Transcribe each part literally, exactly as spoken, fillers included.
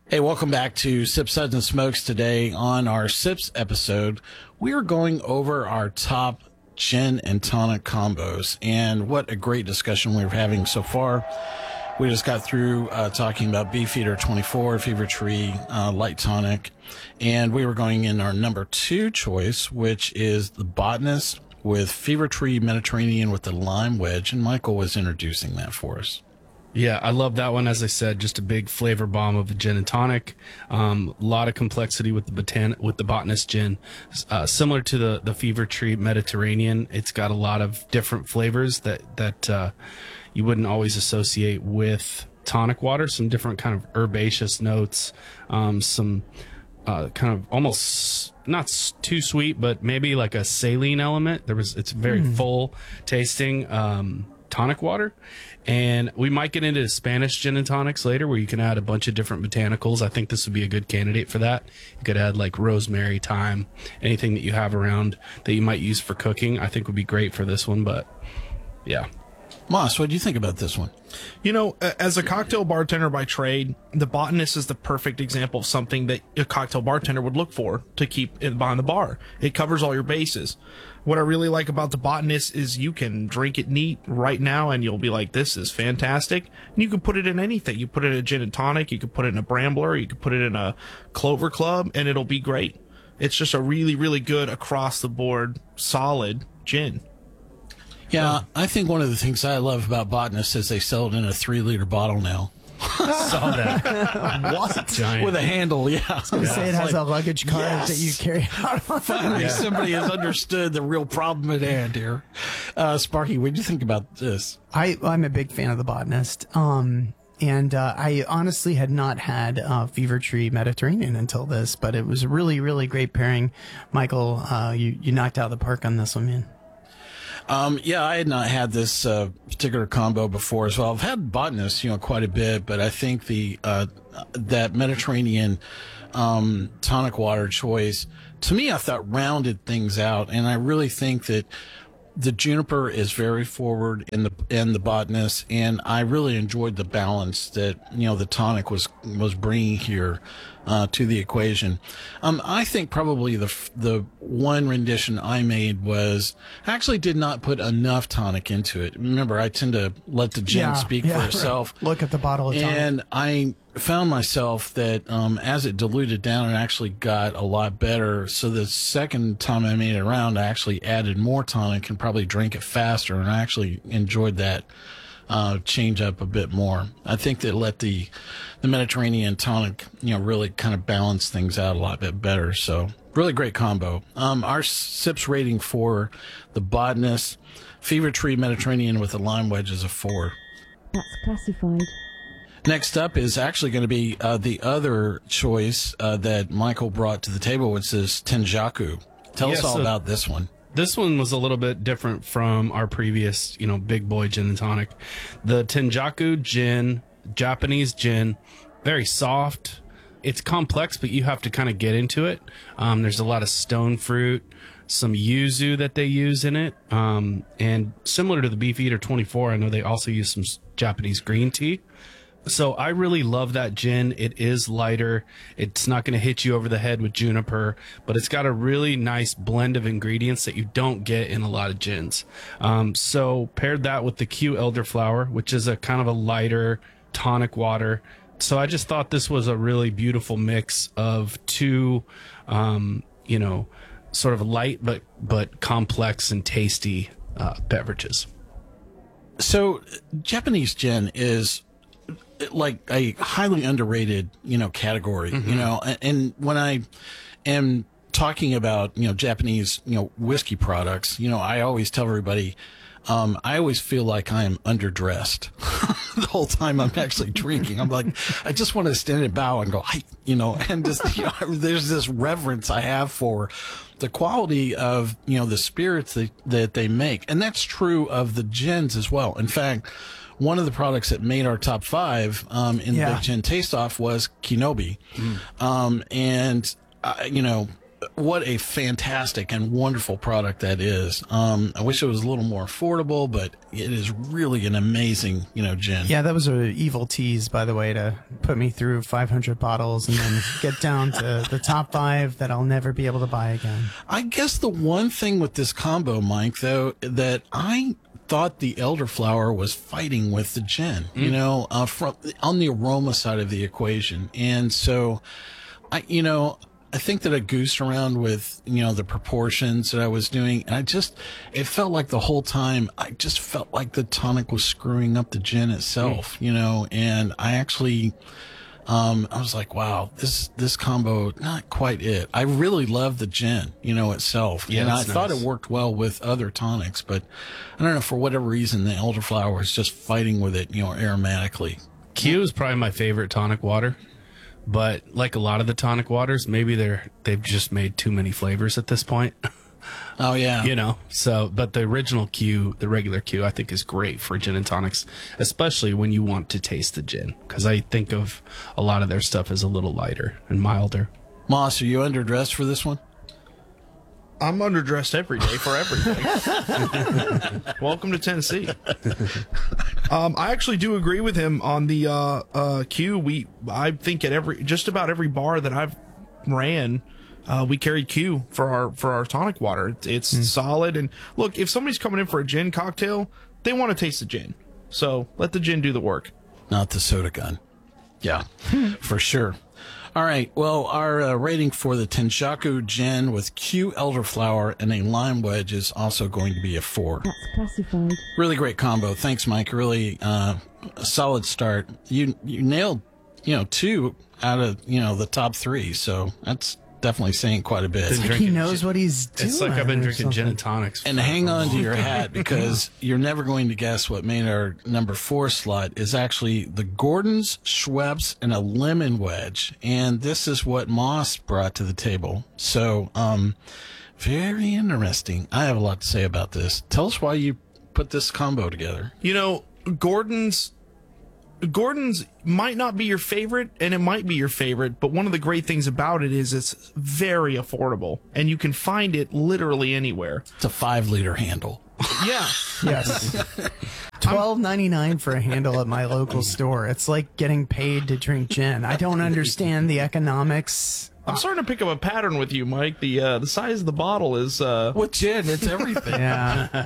Hey, welcome back to Sips, Suds, and Smokes. Today on our Sips episode, we are going over our top gin and tonic combos, and what a great discussion we're having so far. We just got through uh, talking about Beefeater twenty-four, Fever Tree, uh, Light Tonic, and we were going in our number two choice, which is the Botanist with Fever Tree Mediterranean with the Lime Wedge, and Michael was introducing that for us. Yeah, I love that one. As I said, just a big flavor bomb of a gin and tonic. Um, a lot of complexity with the botan- with the Botanist gin. Uh, similar to the, the Fever Tree Mediterranean, it's got a lot of different flavors that, that uh, you wouldn't always associate with tonic water. Some different kind of herbaceous notes, um, some uh, kind of almost not s- too sweet, but maybe like a saline element. There was It's very mm. full tasting um, tonic water. And we might get into Spanish gin and tonics later, where you can add a bunch of different botanicals. I think this would be a good candidate for that. You could add like rosemary, thyme, anything that you have around that you might use for cooking. I think would be great for this one, but yeah. Moss, what do you think about this one? You know, as a cocktail bartender by trade, the Botanist is the perfect example of something that a cocktail bartender would look for to keep it behind the bar. It covers all your bases. What I really like about the Botanist is you can drink it neat right now and you'll be like, this is fantastic. And you can put it in anything. You put it in a gin and tonic, you can put it in a Brambler, you can put it in a Clover Club, and it'll be great. It's just a really, really good across the board, solid gin. Yeah, I think one of the things I love about Botanist is they sell it in a three liter bottle now. Saw that. What? Giant. With a handle, yeah. I was going to yeah. say it has like, a luggage cart yes. that you carry out. Finally, Yeah. somebody has understood the real problem at hand here. Uh, Sparky, what do you think about this? I, I'm a big fan of the Botanist. Um, and uh, I honestly had not had uh, Fever Tree Mediterranean until this, but it was a really, really great pairing. Michael, uh, you, you knocked out of the park on this one, man. Um, yeah, I had not had this uh, particular combo before as well. I've had Botanist, you know, quite a bit, but I think the uh, that Mediterranean um, tonic water choice, to me, I thought rounded things out, and I really think that the juniper is very forward in the in the Botanist, and I really enjoyed the balance that you know the tonic was was bringing here uh, to the equation. Um, I think probably the the one rendition I made was I actually did not put enough tonic into it. Remember, I tend to let the gin Yeah, speak yeah, for itself. right. Look at the bottle of tonic. And I found myself that um, as it diluted down, it actually got a lot better. So the second time I made it around, I actually added more tonic and probably drank it faster, and I actually enjoyed that uh, change up a bit more. I think that let the the Mediterranean tonic, you know, really kind of balance things out a lot bit better. So really great combo. Um, our Sips rating for the Botanist Fever Tree Mediterranean with the Lime Wedge is a four. That's classified. Next up is actually going to be uh, the other choice uh, that Michael brought to the table, which is Tenjaku. Tell Yeah, us all so about this one. This one was a little bit different from our previous, you know, big boy gin and tonic. The Tenjaku gin, Japanese gin, very soft. It's complex, but you have to kind of get into it. Um, there's a lot of stone fruit, some yuzu that they use in it. Um, and similar to the Beefeater twenty-four, I know they also use some Japanese green tea. So I really love that gin. It is lighter. It's not going to hit you over the head with juniper, but it's got a really nice blend of ingredients that you don't get in a lot of gins. Um, so paired that with the Q elderflower, which is a kind of a lighter tonic water. So I just thought this was a really beautiful mix of two, um, you know, sort of light but but complex and tasty uh, beverages. So Japanese gin is like a highly underrated, you know, category, mm-hmm. you know, and, and when I am talking about, you know, Japanese, you know, whiskey products, you know, I always tell everybody, um, I always feel like I am underdressed the whole time I'm actually drinking. I'm like, I just want to stand and bow and go, I, you know, and just, you know, there's this reverence I have for the quality of, you know, the spirits that, that they make. And that's true of the gins as well. In fact, one of the products that made our top five um, in yeah. the Big Gin Taste Off was Kinobi. Mm. Um, and, uh, you know, what a fantastic and wonderful product that is. Um, I wish it was a little more affordable, but it is really an amazing, you know, gin. Yeah, that was a evil tease, by the way, to put me through five hundred bottles and then get down to the top five that I'll never be able to buy again. I guess the one thing with this combo, Mike, though, that I thought the elderflower was fighting with the gin, mm. you know, uh, from on the aroma side of the equation. And so, I, you know, I think that I goosed around with, you know, the proportions that I was doing. And I just, it felt like the whole time, I just felt like the tonic was screwing up the gin itself, mm. you know, and I actually, um, I was like, wow, this, this combo, not quite it. I really love the gin, you know, itself. Yeah, and I nice. thought it worked well with other tonics, but I don't know, for whatever reason, the elderflower was just fighting with it, you know, aromatically. Q is probably my favorite tonic water. But like a lot of the tonic waters, maybe they're they've just made too many flavors at this point. Oh yeah, you know. So, but the original Q, the regular Q, I think is great for gin and tonics, especially when you want to taste the gin, because I think of a lot of their stuff as a little lighter and milder. Moss, are you underdressed for this one? I'm underdressed every day for everything. Welcome to Tennessee. Um, I actually do agree with him on the uh, uh, Q. We, I think at every, just about every bar that I've ran, uh, we carried Q for our for our tonic water. It's, it's mm. solid. And look, if somebody's coming in for a gin cocktail, they want to taste the gin. So let the gin do the work. Not the soda gun. Yeah, for sure. All right. Well, our uh, rating for the Tenjaku Gin with Q elderflower and a lime wedge is also going to be a four. That's classified. Really great combo. Thanks, Mike. Really uh, a solid start. You you nailed, you know, two out of, you know, the top three. So that's definitely saying quite a bit. Like he knows what he's doing. It's like I've been drinking gin and tonics. And hang on to your hat, because you're never going to guess what made our number four slot is actually the Gordon's, Schweppes, and a lemon wedge. And this is what Moss brought to the table. So, um, very interesting. I have a lot to say about this. Tell us why you put this combo together. You know, Gordon's Gordon's might not be your favorite, and it might be your favorite, but one of the great things about it is it's very affordable, and you can find it literally anywhere. It's a five liter handle. Yeah. Yes. twelve ninety-nine for a handle at my local store. It's like getting paid to drink gin. I don't understand the economics. I'm starting to pick up a pattern with you, Mike. The uh, the size of the bottle is uh With gin, it's everything. Yeah.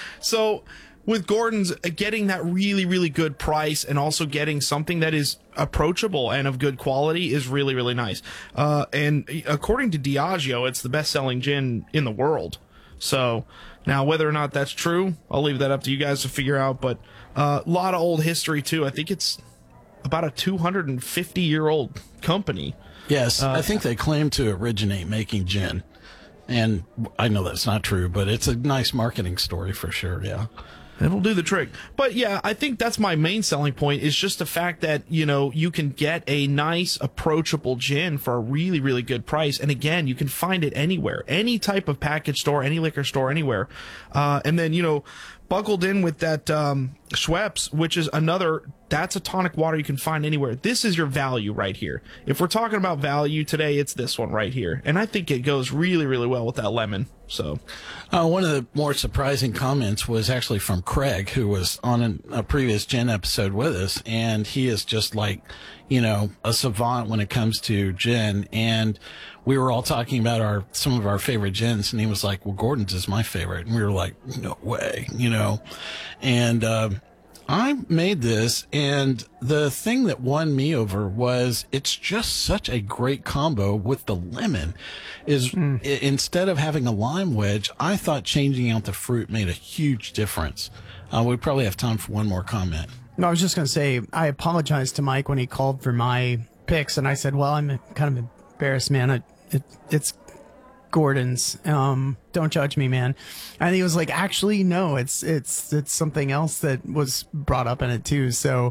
So with Gordon's, uh, getting that really, really good price and also getting something that is approachable and of good quality is really, really nice. Uh, and according to Diageo, it's the best-selling gin in the world. So now whether or not that's true, I'll leave that up to you guys to figure out. But a uh, lot of old history, too. I think it's about a two hundred fifty year old company. Yes, uh, I think they claim to originate making gin. And I know that's not true, but it's a nice marketing story for sure, yeah. It'll do the trick. But yeah, I think that's my main selling point is just the fact that, you know, you can get a nice, approachable gin for a really, really good price. And again, you can find it anywhere, any type of package store, any liquor store, anywhere. Uh, and then, you know, buckled in with that um, Schweppes, which is another, that's a tonic water you can find anywhere. This is your value right here. If we're talking about value today, it's this one right here. And I think it goes really, really well with that lemon. So, uh, one of the more surprising comments was actually from Craig, who was on an, a previous gin episode with us, and he is just like, you know, a savant when it comes to gin. And we were all talking about our some of our favorite gins, and he was like, well, Gordon's is my favorite. And we were like, no way, you know. And uh, I made this, and the thing that won me over was it's just such a great combo with the lemon. Is mm. I- instead of having a lime wedge, I thought changing out the fruit made a huge difference. Uh, we probably have time for one more comment. No, I was just going to say, I apologized to Mike when he called for my picks, and I said, well, I'm kind of embarrassed, man. It, it, it's Gordon's. Um, don't judge me, man. And he was like, actually, no, it's it's it's something else that was brought up in it, too. So,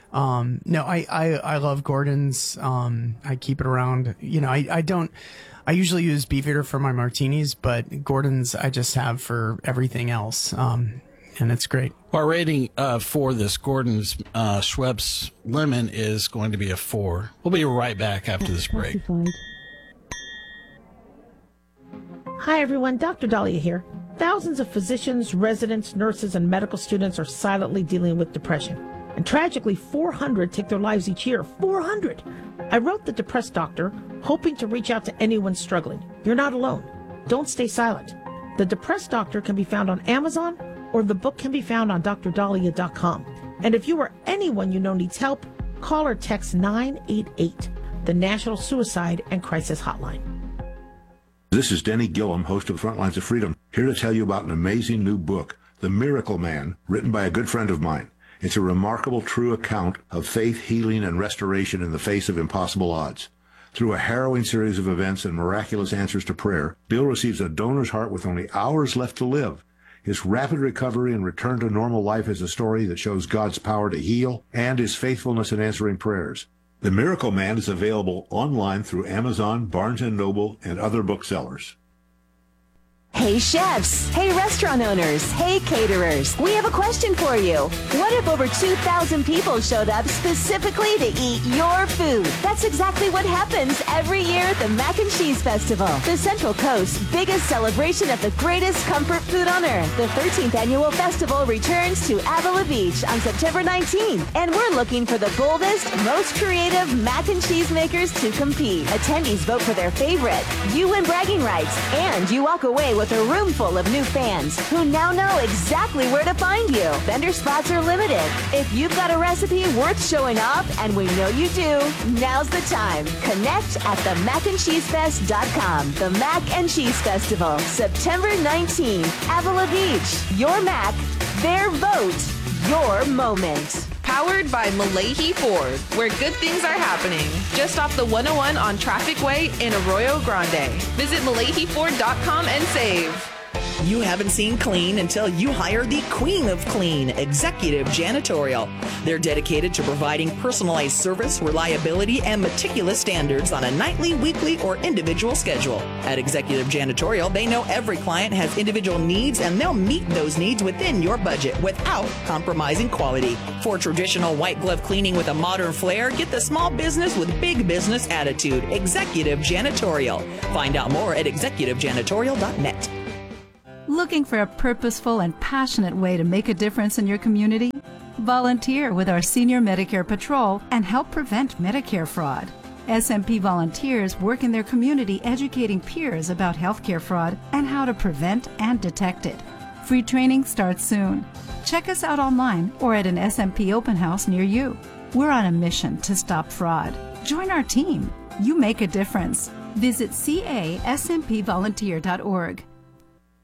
um, no, I, I, I love Gordon's. Um, I keep it around. You know, I, I don't... I usually use Beefeater for my martinis, but Gordon's I just have for everything else. Um, and it's great. Our rating uh, for this Gordon's uh, Schweppes Lemon is going to be a four. We'll be right back after this break. Classified. Hi everyone, Doctor Dahlia here. Thousands of physicians, residents, nurses, and medical students are silently dealing with depression. And tragically, four hundred take their lives each year. four hundred! I wrote The Depressed Doctor, hoping to reach out to anyone struggling. You're not alone. Don't stay silent. The Depressed Doctor can be found on Amazon, or the book can be found on d r dahlia dot com. And if you or anyone you know needs help, call or text nine eight eight, the National Suicide and Crisis Hotline. This is Denny Gillum, host of Frontlines of Freedom, here to tell you about an amazing new book, The Miracle Man, written by a good friend of mine. It's a remarkable, true account of faith, healing, and restoration in the face of impossible odds. Through a harrowing series of events and miraculous answers to prayer, Bill receives a donor's heart with only hours left to live. His rapid recovery and return to normal life is a story that shows God's power to heal and his faithfulness in answering prayers. The Miracle Man is available online through Amazon, Barnes and Noble, and other booksellers. Hey chefs, hey restaurant owners, hey caterers, we have a question for you. What if over two thousand people showed up specifically to eat your food? That's exactly what happens every year at the Mac and Cheese Festival, the Central Coast's biggest celebration of the greatest comfort food on earth. The thirteenth annual festival returns to Avila Beach on September nineteenth, and we're looking for the boldest, most creative mac and cheese makers to compete. Attendees vote for their favorite, you win bragging rights, and you walk away with with a room full of new fans who now know exactly where to find you. Vendor spots are limited. If you've got a recipe worth showing off, and we know you do, now's the time. Connect at the mac and cheese fest dot com. The Mac and Cheese Festival, September nineteenth, Avila Beach. Your Mac, their vote, your moment. Powered by Malahi Ford, where good things are happening. Just off the one oh one on Traffic Way in Arroyo Grande. Visit malahi ford dot com and save. You haven't seen clean until you hire the Queen of Clean, Executive Janitorial. They're dedicated to providing personalized service, reliability, and meticulous standards on a nightly, weekly, or individual schedule. At Executive Janitorial, they know every client has individual needs, and they'll meet those needs within your budget without compromising quality. For traditional white glove cleaning with a modern flair, get the small business with big business attitude. Executive Janitorial. Find out more at executive janitorial dot net. Looking for a purposeful and passionate way to make a difference in your community? Volunteer with our Senior Medicare Patrol and help prevent Medicare fraud. S M P volunteers work in their community educating peers about healthcare fraud and how to prevent and detect it. Free training starts soon. Check us out online or at an S M P open house near you. We're on a mission to stop fraud. Join our team. You make a difference. Visit C A S M P volunteer dot org.